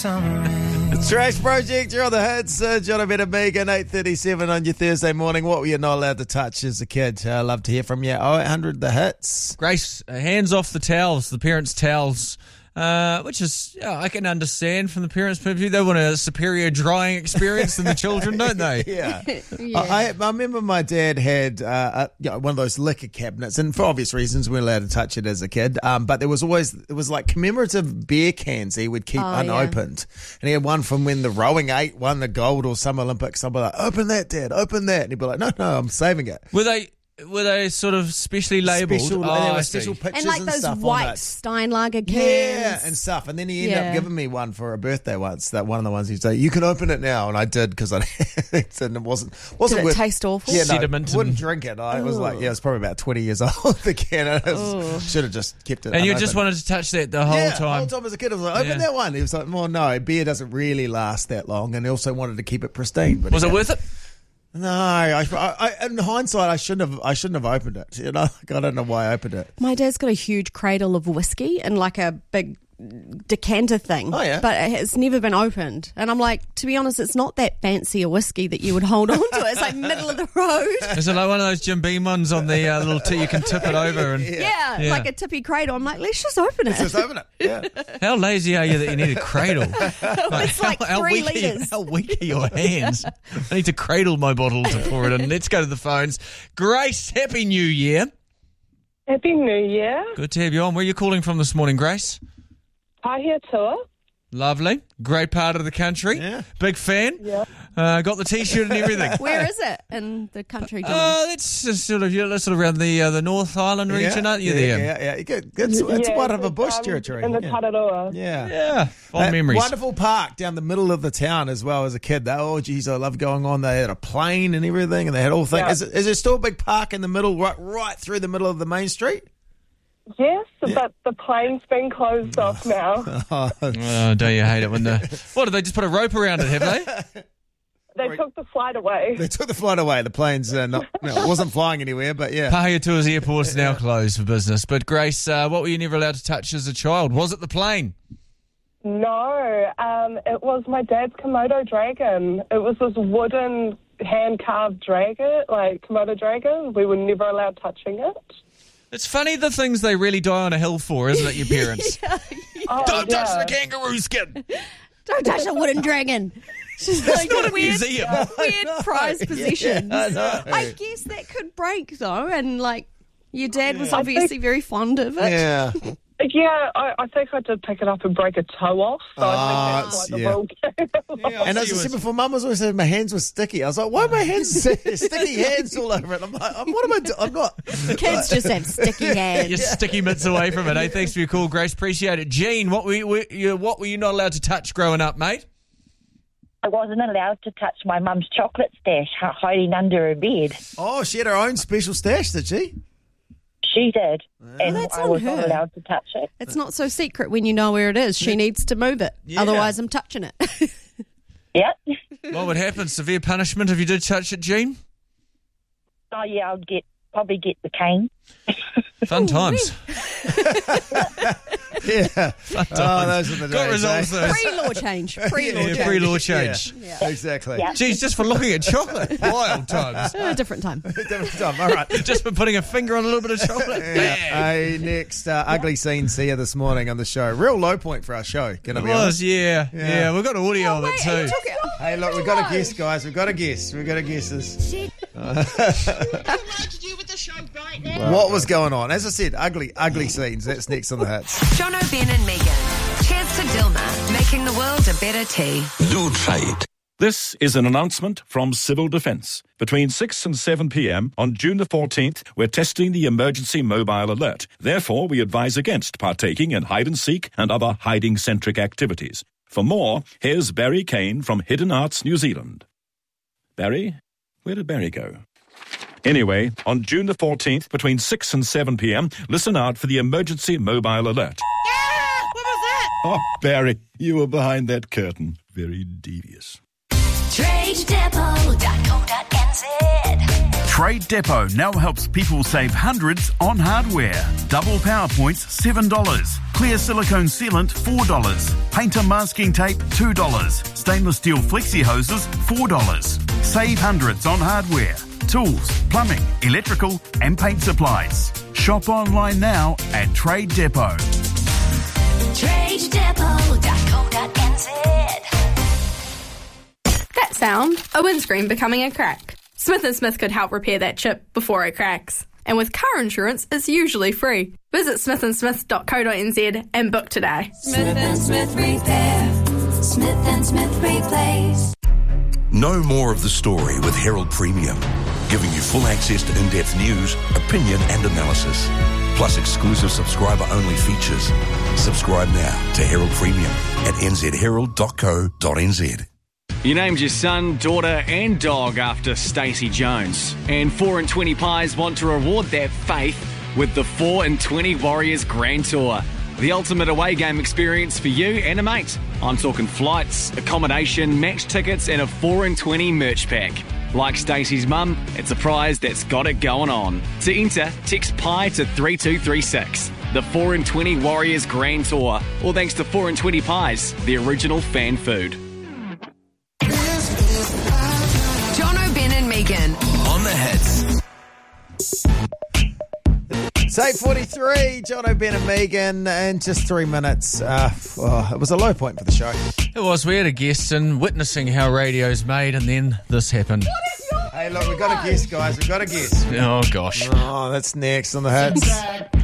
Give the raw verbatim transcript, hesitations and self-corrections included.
The Trash Project, you're on the hits. Uh, John O'Bennett, Megan, eight thirty-seven on your Thursday morning. What were you not allowed to touch as a kid? I uh, love to hear from you. oh eight hundred, the hits. Grace, uh, hands off the towels, the parents' towels, uh, which is, yeah, I can understand from the parents' point of view. They want a superior drying experience than the children, don't they? Yeah. Yeah. I, I remember my dad had uh, a, you know, one of those liquor cabinets, and for obvious reasons, we weren't allowed to touch it as a kid. Um, but there was always, it was like commemorative beer cans he would keep Oh, unopened. Yeah. And he had one from when the rowing eight won the gold or Summer Olympics. I'd be like, open that, Dad, open that. And he'd be like, no, no, I'm saving it. Were they were they sort of specially labelled? Special, Oh, there were I special see. pictures And like and those stuff white on it. Steinlager cans. Yeah, and stuff. And then he ended Yeah. up giving me one for a birthday once. That one of the ones he'd say, you can open it now. And I did because I and it wasn't, wasn't Did it worth, taste awful? Yeah, no, Sediment wouldn't and- drink it. I was like, yeah, it was probably about twenty years old, the can. I was, should have just kept it And you unopened. just wanted to touch that the whole yeah, time. the whole time as a kid, I was like, open Yeah. that one. He was like, well, no, beer doesn't really last that long. And he also wanted to keep it pristine. But Was he it had- worth it? No, I, I, I, in hindsight, I shouldn't have. I shouldn't have opened it. You know, like, I don't know why I opened it. My dad's got a huge cradle of whiskey and like a big decanter thing. Oh, yeah. But it's never been opened. And I'm like, to be honest, it's not that fancy a whiskey that you would hold on to. It's like middle of the road. Is it like one of those Jim Beam ones on the uh, little tip you can tip it over? And Yeah, Yeah. like a tippy cradle. I'm like, let's just open it. Just open it. Yeah. How lazy are you that you need a cradle? It's like three weak are you- litres. how weak are your hands? I need to cradle my bottle to pour it in. Let's go to the phones. Grace, Happy New Year. Happy New Year. Good to have you on. Where are you calling from this morning, Grace? Pahia Tour. Lovely. Great part of the country. Yeah. Big fan. Yeah. Uh, got the T-shirt and everything. Where is it in the country? John? Uh, that's just sort of, you're sort of around the uh, the North Island region, aren't you yeah, there? Yeah, yeah. Good. It's, it's Yeah, part of a it's, bush um, territory. In the yeah. Tararua. Yeah. Yeah. Fond That memories. Wonderful park down the middle of the town as well as a kid. They, oh, geez, I love going on. They had a plane and everything, and they had all things. Yeah. Is, it- is there still a big park in the middle, right, right through the middle of the main street? Yes, but the plane's been closed off now. Oh, don't you hate it when the... What, did they just put a rope around it, have they? They took the flight away. They took the flight away. The plane's uh, not, no, it wasn't flying anywhere, but yeah. Pahia Tours Airport is now closed for business. But Grace, uh, what were you never allowed to touch as a child? Was it the plane? No, um, it was my dad's Komodo dragon. It was this wooden hand-carved dragon, like Komodo dragon. We were never allowed touching it. It's funny the things they really die on a hill for, isn't it, your parents? Oh, Don't yeah. touch the kangaroo skin. Don't touch a wooden dragon. It's like not a weird, museum. weird prize possessions. I know. I guess that could break though, and like your dad was I obviously think- very fond of it. Yeah. Yeah, I, I think I did pick it up and break a toe off. So Ah, I think that's why the yeah. rule came along. And as I said before, Mum was always saying my hands were sticky. I was like, why are my hands sticky hands all over it? I'm like, what am I doing? I'm not. Kids just have sticky hands. You're sticky mitts away from it. Hey, thanks for your call, Grace. Appreciate it. Gene, what were you, were you, what were you not allowed to touch growing up, mate? I wasn't allowed to touch my mum's chocolate stash hi- hiding under her bed. Oh, she had her own special stash, did she? She did, and that's I on was her. not allowed to touch it. It's not so secret when you know where it is. She needs to move it. Yeah. Otherwise, I'm touching it. Yep. What would happen? Severe punishment if you did touch it, Gene? Oh yeah, I'd get probably get the cane. Fun times. Yeah. Fun Oh, times. those are the Got days, results, eh? those. Pre-law change. Pre-law Yeah, change. pre-law change. Yeah. Exactly. Yeah. Geez, just for looking at chocolate. Wild times. A different time. Different time. All right. Just for putting a finger on a little bit of chocolate. Yeah. Bang. Hey, next uh, ugly scenes here this morning on the show. Real low point for our show. Gonna It be was, honest. yeah. Yeah. Yeah, we've got audio Oh, of wait, it you too. took it. Hey, look, we've got to guess, guys. We've got to guess. We've got to guess this. What was going on? As I said, ugly, ugly scenes. That's next on the hits. John O'Ben and Megan. Cheers to Dilma, making the world a better tea. Do try it. This is an announcement from Civil Defence. Between six and seven p.m. on June the fourteenth, we're testing the emergency mobile alert. Therefore, we advise against partaking in hide-and-seek and other hiding-centric activities. For more, here's Barry Kane from Hidden Arts New Zealand. Barry? Where did Barry go? Anyway, on June the fourteenth, between six and seven p.m, listen out for the emergency mobile alert. What was that? Oh, Barry, you were behind that curtain. Very devious. trade depot dot co dot n z. Trade Depot now helps people save hundreds on hardware. Double power points, seven dollars. Clear silicone sealant, four dollars. Painter masking tape, two dollars. Stainless steel flexi hoses, four dollars. Save hundreds on hardware, tools, plumbing, electrical and paint supplies. Shop online now at Trade Depot. trade depot dot co dot n z. That sound, a windscreen becoming a crack. Smith and Smith could help repair that chip before it cracks. And with car insurance, it's usually free. Visit smith and smith dot co dot n z and book today. Smith and Smith Repair. Smith and Smith Replace. Know more of the story with Herald Premium, giving you full access to in-depth news, opinion and analysis, plus exclusive subscriber-only features. Subscribe now to Herald Premium at n z herald dot co dot n z. You named your son, daughter and dog after Stacey Jones. And four and twenty Pies want to reward that faith with the four and twenty Warriors Grand Tour. The ultimate away game experience for you and a mate. I'm talking flights, accommodation, match tickets and a four and twenty merch pack. Like Stacey's mum, it's a prize that's got it going on. To enter, text Pie to three two three six. The four and twenty Warriors Grand Tour. All thanks to four and twenty Pies, the original fan food. Jono, Ben and Megan. On the hits. It's eight forty-three, John O'Ben and Megan, in just three minutes. Uh, oh, it was a low point for the show. It was. We had a guest and witnessing how radio's made, and then this happened. Hey, look, we've got a guest, guys. We've got a guest. Oh, gosh. Oh, that's next on the hits.